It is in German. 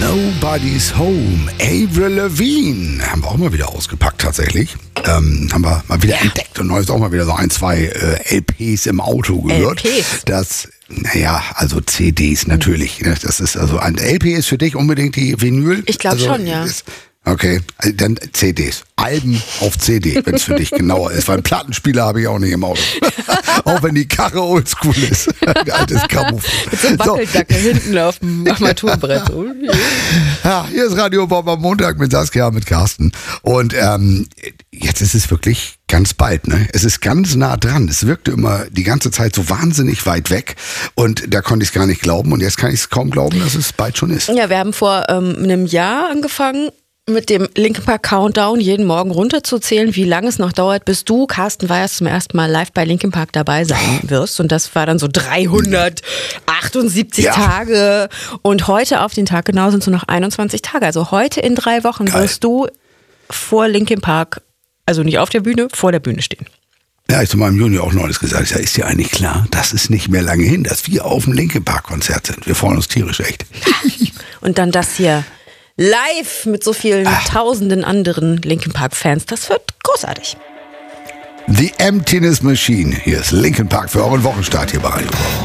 Nobody's Home. Avril Lavigne. Haben wir auch mal wieder ausgepackt tatsächlich. Haben wir mal wieder entdeckt und neues auch mal wieder so 2 LPs im Auto gehört. LPs? Das, also CDs natürlich. Das ist also ein LP ist für dich unbedingt die Vinyl? Ich glaube schon, ja. Okay, dann CDs. Alben auf CD, wenn es für dich genauer ist. Weil einen Plattenspieler habe ich auch nicht im Auto. Auch wenn die Karre oldschool ist. Ein altes Grammophon. Mit so einem Wackeldackel hinten auf dem Armaturenbrett. Ja, hier ist Radio Bob am Montag mit Saskia, mit Carsten. Und jetzt ist es wirklich ganz bald, ne? Es ist ganz nah dran. Es wirkte immer die ganze Zeit so wahnsinnig weit weg. Und da konnte ich es gar nicht glauben. Und jetzt kann ich es kaum glauben, dass es bald schon ist. Ja, wir haben vor einem Jahr angefangen, mit dem Linkin Park Countdown jeden Morgen runterzuzählen, wie lange es noch dauert, bis du, Carsten Weihers, zum ersten Mal live bei Linkin Park dabei sein wirst. Und das war dann so 378 Tage. Und heute auf den Tag genau sind es nur noch 21 Tage. Also heute in 3 Wochen wirst du vor Linkin Park, also nicht auf der Bühne, vor der Bühne stehen. Ja, ich zu meinem Junior auch neulich gesagt, ich sag, ist dir eigentlich klar, das ist nicht mehr lange hin, dass wir auf dem Linkin Park Konzert sind. Wir freuen uns tierisch, echt. Und dann das hier live mit so vielen tausenden anderen Linkin Park Fans. Das wird großartig. The Emptiness Machine. Hier ist Linkin Park für euren Wochenstart hier bei Radio.